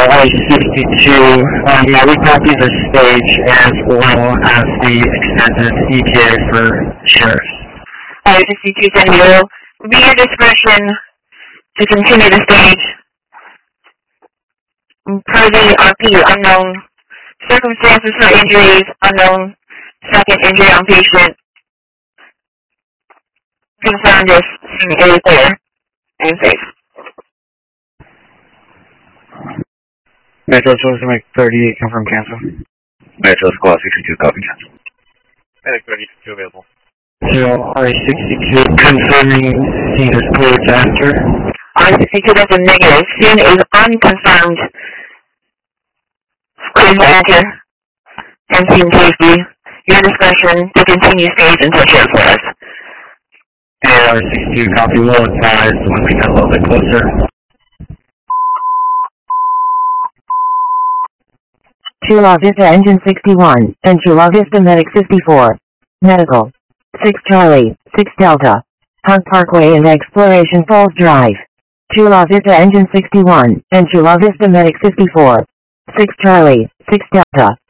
I-62, yeah, we copy the stage as well as the extended ETA for sheriffs. I-62 San Diego, would be your discretion to continue the stage per the RP, unknown circumstances for injuries, unknown second injury on patient. Confirm this scene is clear and safe. Metro Choice Medic 38, confirm cancel. Metro Squad 62, copy cancel. Medic 32 available. I-62, confirming scene is cleared faster. I-62, that's a negative. Scene is unconfirmed. Clear faster. And scene safety. Your discretion to continue stage until sheriff's arrest. I-62, copy, will advise when we get a little bit closer. Chula Vista Engine 61, and Chula Vista Medic 54. Medical. 6 Charlie, 6 Delta. Hunt Parkway and Exploration Falls Drive. Chula Vista Engine 61, and Chula Vista Medic 54. 6 Charlie, 6 Delta.